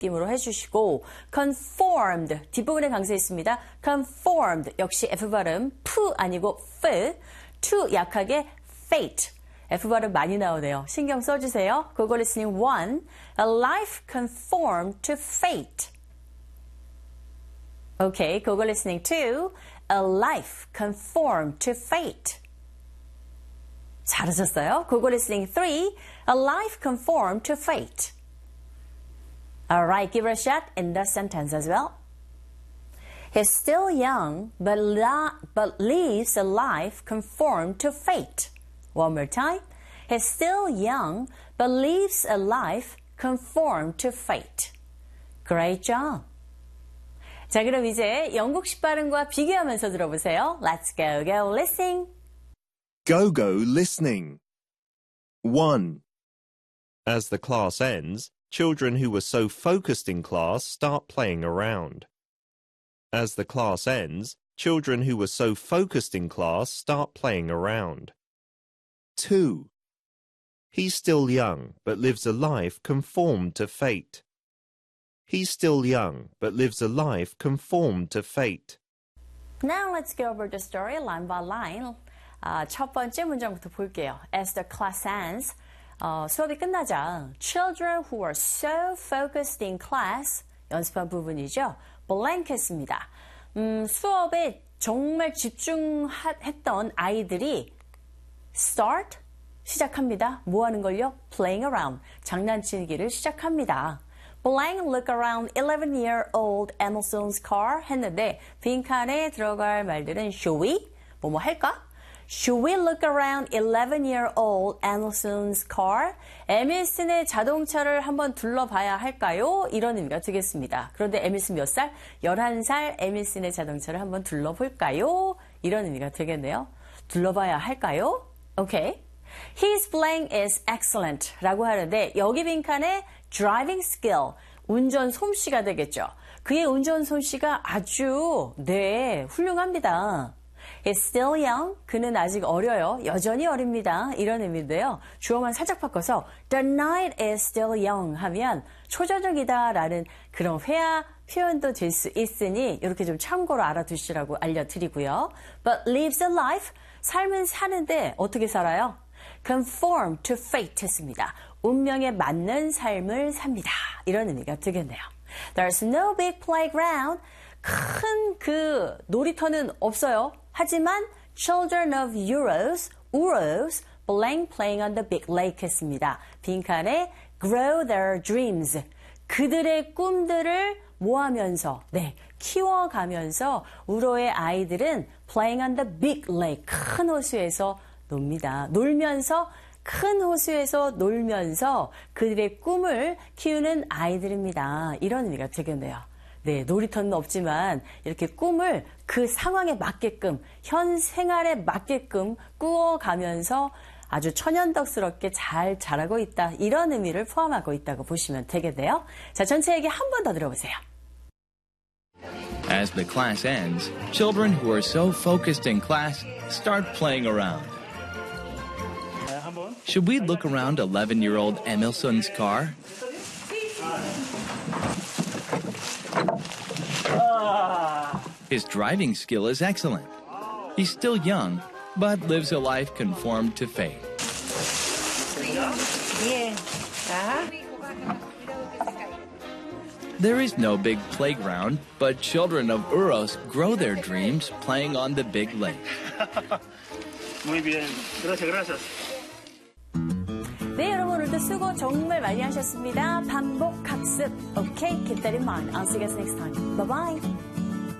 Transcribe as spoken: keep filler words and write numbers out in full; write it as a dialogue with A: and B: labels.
A: 느낌으로 해주시고 conformed 뒷부분에 강세 있습니다. conformed 역시 F 발음 푸 아니고 f to 약하게 fate F 발음 많이 나오네요. 신경 써주세요. 그거 listening one a life conformed to fate Okay, 그거 listening two a life conformed to fate 잘하셨어요. 그거 listening three a life conformed to fate Alright, give it a shot in the sentence as well. He's still young, but, la- but lives a life conformed to fate. One more time. He's still young, but lives a life conformed to fate. Great job. 자, 그럼 이제 영국식 발음과 비교하면서 들어보세요. Let's go, go listening.
B: Go, go listening. one.
C: As the class ends, children who were so focused in class start playing around. As the class ends, children who were so focused in class start playing around.
B: two.
C: He's still young, but lives a life conformed to fate. He's still young, but lives a life conformed to fate.
A: Now let's go over the story line by line. 아, 첫 번째 문장부터 볼게요. As the class ends, 어, 수업이 끝나자 children who are so focused in class 연습한 부분이죠. blank 했습니다. 음, 수업에 정말 집중했던 아이들이 start 시작합니다. 뭐 하는 걸요? playing around 장난치기를 시작합니다. blank look around eleven-year-old Emerson's car 했는데 빈칸에 들어갈 말들은 shall we? 뭐뭐 할까? Should we look around eleven-year-old Emerson's car? 에밀슨의 자동차를 한번 둘러봐야 할까요? 이런 의미가 되겠습니다. 그런데 에밀슨 몇 살? 열한 살 에밀슨의 자동차를 한번 둘러볼까요? 이런 의미가 되겠네요. 둘러봐야 할까요? 오케이. His blank is excellent 라고 하는데 여기 빈칸에 driving skill, 운전 솜씨가 되겠죠. 그의 운전 솜씨가 아주 네 훌륭합니다. He's still young. 그는 아직 어려요. 여전히 어립니다. 이런 의미인데요. 주어만 살짝 바꿔서 The night is still young 하면 초저녁이다 라는 그런 회화 표현도 될 수 있으니 이렇게 좀 참고로 알아두시라고 알려드리고요. But lives a life. 삶은 사는데 어떻게 살아요? Conform to fate 했습니다. 운명에 맞는 삶을 삽니다. 이런 의미가 되겠네요. There's no big playground. 큰 그 놀이터는 없어요. 하지만 children of Euros, Uros, blank playing on the big lake 했습니다. 빈칸에 grow their dreams. 그들의 꿈들을 모하면서, 네, 키워가면서 우로의 아이들은 playing on the big lake, 큰 호수에서 놉니다. 놀면서 큰 호수에서 놀면서 그들의 꿈을 키우는 아이들입니다. 이런 의미가 되겠네요. 네, 놀이터는 없지만 이렇게 꿈을 그 상황에 맞게끔 현 생활에 맞게끔 꾸어가면서 아주 천연덕스럽게 잘 자라고 있다. 이런 의미를 포함하고 있다고 보시면 되겠네요. 자, 전체 얘기 한 번 더 들어보세요.
D: As the class ends, children who are so focused in class start playing around. Should we look around eleven-year-old Emerson's car? His driving skill is excellent. He's still young, but lives a life conformed to fate. There is no big playground, but children of Uros grow their dreams playing on the big lake.
E: Muy bien. Gracias, gracias.
A: 네, 여러분 오늘도 수고 정말 많이 하셨습니다. 반복 학습. Okay, keep that in mind. I'll see you guys next time. Bye-bye.